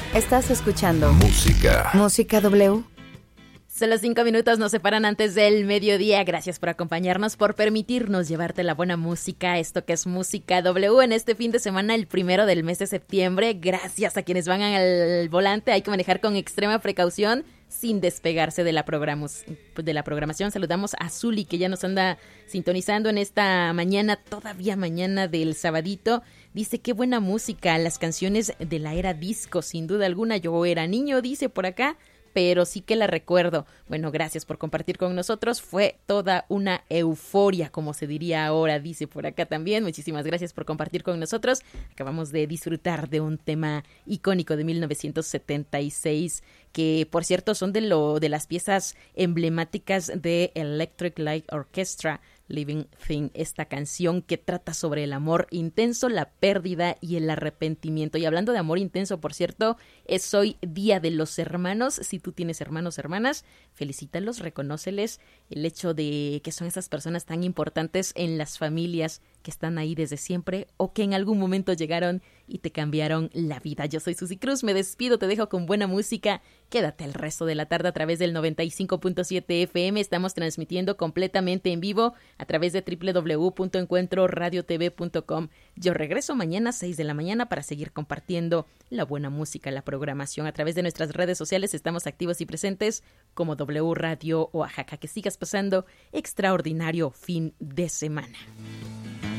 Estás escuchando Música. Música W. Solo 5 minutos nos separan antes del mediodía. Gracias por acompañarnos, por permitirnos llevarte la buena música. Esto que es Música W en este fin de semana, el 1 del mes de septiembre. Gracias a quienes van al volante. Hay que manejar con extrema precaución sin despegarse de la programación. Saludamos a Zuli, que ya nos anda sintonizando en esta mañana, todavía mañana del sabadito. Dice, qué buena música, las canciones de la era disco, sin duda alguna. Yo era niño, dice por acá, pero sí que la recuerdo. Bueno, gracias por compartir con nosotros. Fue toda una euforia, como se diría ahora, dice por acá también. Muchísimas gracias por compartir con nosotros. Acabamos de disfrutar de un tema icónico de 1976, que por cierto son de las piezas emblemáticas de Electric Light Orchestra, Living Thing, esta canción que trata sobre el amor intenso, la pérdida y el arrepentimiento. Y hablando de amor intenso, por cierto, es hoy Día de los Hermanos. Si tú tienes hermanos o hermanas, felicítalos, reconóceles el hecho de que son esas personas tan importantes en las familias, que están ahí desde siempre o que en algún momento llegaron y te cambiaron la vida. Yo soy Susi Cruz, me despido, te dejo con buena música. Quédate el resto de la tarde a través del 95.7 FM. Estamos transmitiendo completamente en vivo a través de www.encuentroradiotv.com. Yo regreso mañana a 6 de la mañana para seguir compartiendo la buena música, la programación. A través de nuestras redes sociales estamos activos y presentes como W Radio Oaxaca. Que sigas pasando extraordinario fin de semana.